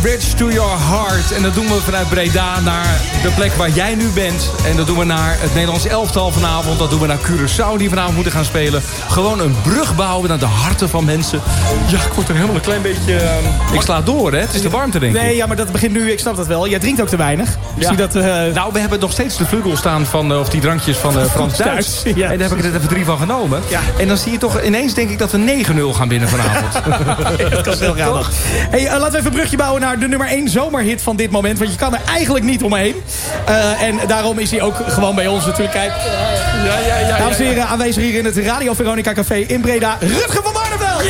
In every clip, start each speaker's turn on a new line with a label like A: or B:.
A: Bridge to Your Heart. En dat doen we vanuit Breda naar de plek waar jij nu bent. En dat doen we naar het Nederlands elftal vanavond. Dat doen we naar Curaçao die vanavond moeten gaan spelen. Gewoon een brug bouwen naar de harten van mensen. Ja, ik word er helemaal een klein beetje... Ik sla door, hè? Het is de warmte, denk ik.
B: Nee, ja, maar dat begint nu, ik snap dat wel. Jij drinkt ook te weinig.
A: Ja.
B: Zie dat,
A: Nou, we hebben nog steeds de vlugel staan van... of die drankjes van Frans-Duits.
B: Ja.
A: En daar heb ik er net even 3 van genomen.
B: Ja.
A: En dan zie je toch... Ineens denk ik dat we 9-0 gaan winnen vanavond.
B: Dat kan heel graag. Hey, laten we even een brugje bouwen naar de nummer 1 zomerhit van dit moment. Want je kan er eigenlijk niet omheen. En daarom is hij ook gewoon bij ons natuurlijk. Kijk, dames en heren, aanwezig hier in het Radio Veronica Café in Breda. Rutger van Barneveld!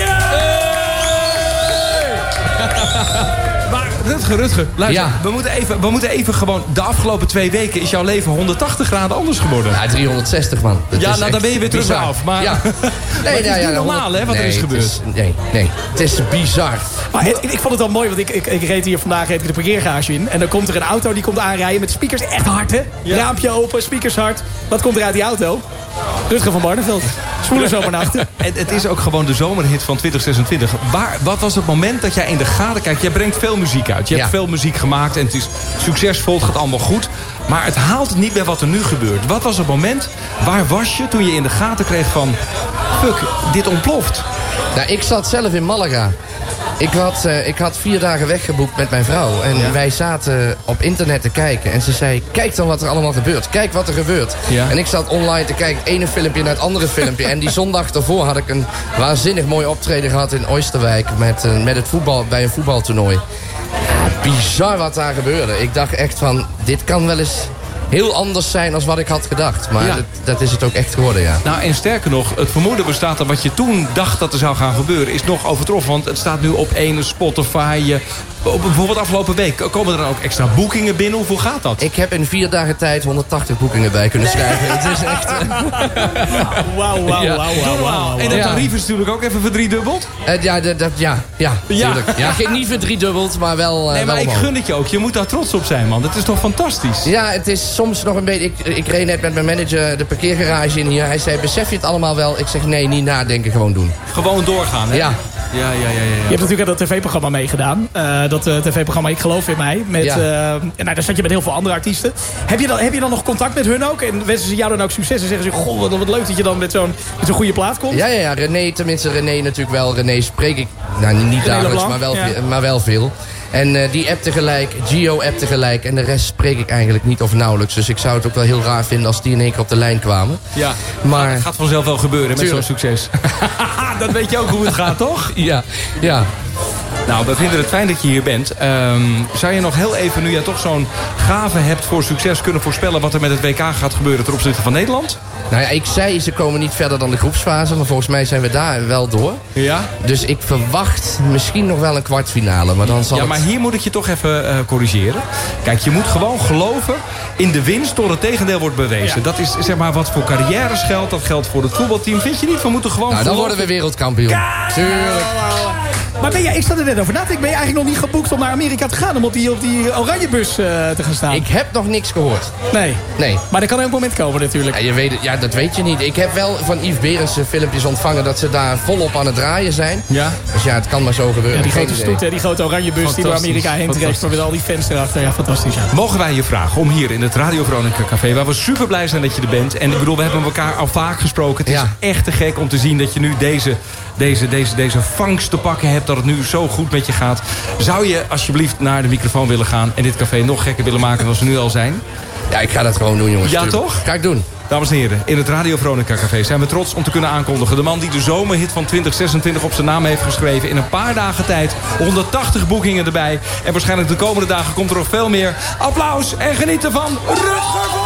A: Maar Rutger, luister. Ja. We moeten even gewoon... De afgelopen 2 weken is jouw leven 180 graden anders geworden.
C: Ja, 360, man.
A: Ja, nou dan ben je weer terug af. Maar,
C: ja.
A: Nee, het is niet normaal, hè, wat er is gebeurd.
C: Nee, het is bizar.
B: Maar ik vond het wel mooi, want ik reed hier vandaag de parkeergarage in. En dan komt er een auto die komt aanrijden met speakers echt hard, hè? Ja. Raampje open, speakers hard. Wat komt er uit die auto? Rutger van Barneveld. Zwoele zomernachten.
A: En het is ook gewoon de zomerhit van 2026. Wat was het moment dat jij in de gaten kijkt? Jij brengt veel muziek uit. Je hebt veel muziek gemaakt en het is succesvol. Het gaat allemaal goed. Maar het haalt het niet bij wat er nu gebeurt. Wat was het moment? Waar was je toen je in de gaten kreeg van... Fuck, dit ontploft.
C: Nou, ik zat zelf in Malaga. Ik had 4 dagen weggeboekt met mijn vrouw. En wij zaten op internet te kijken. En ze zei, kijk dan wat er allemaal gebeurt. Kijk wat er gebeurt. Ja. En ik zat online te kijken, ene filmpje naar het andere filmpje. En die zondag daarvoor had ik een waanzinnig mooi optreden gehad in Oosterwijk. Met het voetbal, bij een voetbaltoernooi. Ja, bizar wat daar gebeurde. Ik dacht echt van, dit kan wel eens... heel anders zijn dan wat ik had gedacht. Maar dat is het ook echt geworden, ja.
A: Nou, en sterker nog, het vermoeden bestaat dat wat je toen dacht dat er zou gaan gebeuren... is nog overtroffen, want het staat nu op Spotify... Bijvoorbeeld afgelopen week, komen er dan ook extra boekingen binnen? Hoeveel gaat dat?
C: Ik heb in 4 dagen tijd 180 boekingen bij kunnen schrijven. Het is echt...
B: Wauw.
A: En het tarief is natuurlijk ook even verdriedubbeld?
C: Ja, natuurlijk. Ja, niet verdriedubbeld, maar wel...
A: Nee, maar ik gun het je ook. Je moet daar trots op zijn, man. Dat is toch fantastisch?
C: Ja, het is soms nog een beetje... Ik reed net met mijn manager de parkeergarage in hier. Hij zei, besef je het allemaal wel? Ik zeg, nee, niet nadenken, gewoon doen.
A: Gewoon doorgaan, hè?
C: Ja.
A: Ja.
B: Je hebt natuurlijk aan dat tv-programma meegedaan. Dat tv-programma Ik Geloof in Mij. Daar zat je met heel veel andere artiesten. Heb je dan nog contact met hun ook? En wensen ze jou dan ook succes? En zeggen ze, goh, wat leuk dat je dan met zo'n goede plaat komt?
C: Ja. René natuurlijk wel. René spreek ik, nou niet dagelijks, maar wel veel. En die app tegelijk, Gio-app tegelijk. En de rest spreek ik eigenlijk niet of nauwelijks. Dus ik zou het ook wel heel raar vinden als die in één keer op de lijn kwamen.
A: Ja,
C: maar
A: het gaat vanzelf wel gebeuren met zo'n succes. Dat weet je ook hoe het gaat, toch?
C: Ja.
A: Nou, we vinden het fijn dat je hier bent. Zou je nog heel even, nu je toch zo'n gave hebt voor succes... kunnen voorspellen wat er met het WK gaat gebeuren ten opzichte van Nederland?
C: Nou ja, ik zei, ze komen niet verder dan de groepsfase. Maar volgens mij zijn we daar wel door.
A: Ja?
C: Dus ik verwacht misschien nog wel een kwartfinale. Maar dan zal
A: maar hier moet ik je toch even corrigeren. Kijk, je moet gewoon geloven in de winst tot het tegendeel wordt bewezen. Ja. Dat is zeg maar wat voor carrières geldt. Dat geldt voor het voetbalteam. Vind je niet? We moeten gewoon
C: dan worden we wereldkampioen. Tuurlijk.
B: Maar ik zat er net over na te denken. Ben je eigenlijk nog niet geboekt om naar Amerika te gaan? Om op die oranje bus te gaan staan?
C: Ik heb nog niks gehoord.
B: Nee. Maar er kan ook een moment komen natuurlijk.
C: Ja, dat weet je niet. Ik heb wel van Yves Berensen filmpjes ontvangen... dat ze daar volop aan het draaien zijn. Ja. Dus ja, het kan maar zo gebeuren.
B: Ja, die grote stoet, die grote oranje bus die door Amerika heen trekt... met al die fans erachter. Ja, fantastisch. Ja.
A: Mogen wij je vragen om hier in het Radio Veronica Café... waar we super blij zijn dat je er bent. En ik bedoel, we hebben elkaar al vaak gesproken. Het is echt te gek om te zien dat je nu deze vangst te pakken hebt... dat het nu zo goed met je gaat. Zou je alsjeblieft naar de microfoon willen gaan... en dit café nog gekker willen maken dan ze nu al zijn?
C: Ja, ik ga dat gewoon doen, jongens.
A: Ja, toch?
C: Ga ik doen.
A: Dames en heren, in het Radio Veronica Café zijn we trots om te kunnen aankondigen. De man die de zomerhit van 2026 op zijn naam heeft geschreven. In een paar dagen tijd 180 boekingen erbij. En waarschijnlijk de komende dagen komt er nog veel meer. Applaus en geniet ervan. Rutger van